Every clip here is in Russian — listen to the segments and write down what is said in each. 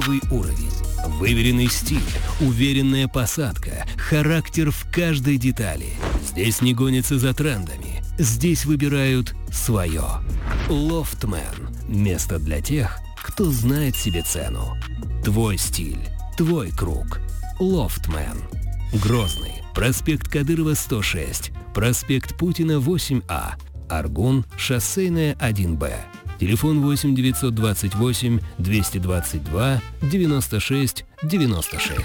новый уровень. Выверенный стиль, уверенная посадка, характер в каждой детали. Здесь не гонятся за трендами. Здесь выбирают свое. Loftman. Место для тех, кто знает себе цену. Твой стиль, твой круг. Loftman. Грозный. Проспект Кадырова, 106. Проспект Путина, 8А. Аргун, шоссейная, 1Б. Телефон 8 928 222 96 96.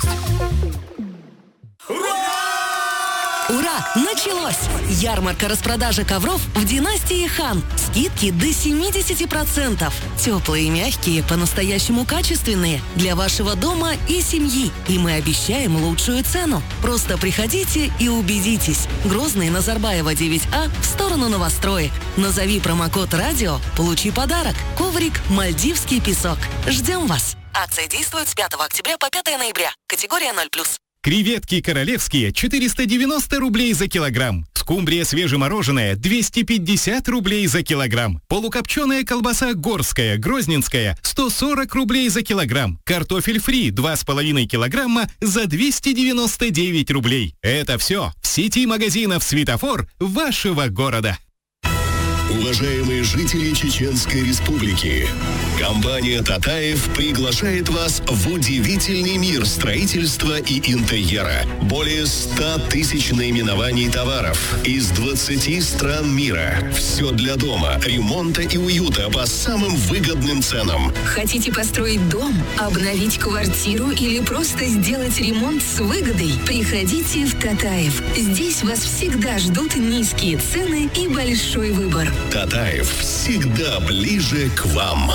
Ура! Началось! Ярмарка распродажи ковров в династии Хан. Скидки до 70%. Теплые и мягкие, по-настоящему качественные. Для вашего дома и семьи. И мы обещаем лучшую цену. Просто приходите и убедитесь. Грозный, Назарбаева, 9А, в сторону новостроек. Назови промокод «Радио», получи подарок. Коврик «Мальдивский песок». Ждем вас. Акция действует с 5 октября по 5 ноября. Категория 0+. Креветки королевские 490 рублей за килограмм. Скумбрия свежемороженая 250 рублей за килограмм. Полукопченая колбаса горская, грозненская 140 рублей за килограмм. Картофель фри 2,5 килограмма за 299 рублей. Это все в сети магазинов «Светофор» вашего города. Уважаемые жители Чеченской Республики, компания «Татаев» приглашает вас в удивительный мир строительства и интерьера. Более 100 тысяч наименований товаров из 20 стран мира. Все для дома, ремонта и уюта по самым выгодным ценам. Хотите построить дом, обновить квартиру или просто сделать ремонт с выгодой? Приходите в «Татаев». Здесь вас всегда ждут низкие цены и большой выбор. «Татаев» всегда ближе к вам.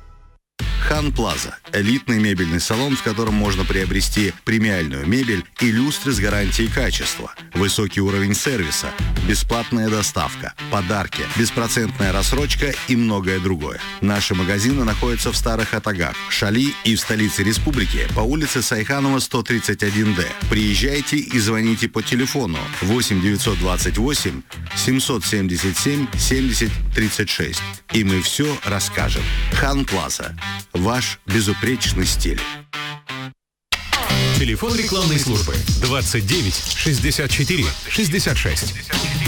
Хан Плаза – элитный мебельный салон, в котором можно приобрести премиальную мебель и люстры с гарантией качества, высокий уровень сервиса, бесплатная доставка, подарки, беспроцентная рассрочка и многое другое. Наши магазины находятся в Старых Атагах, Шали и в столице республики по улице Сайханова, 131Д. Приезжайте и звоните по телефону 8 928 777 70 36. И мы все расскажем. Хан Плаза. Ваш безупречный стиль. Телефон рекламной службы 29 64 66.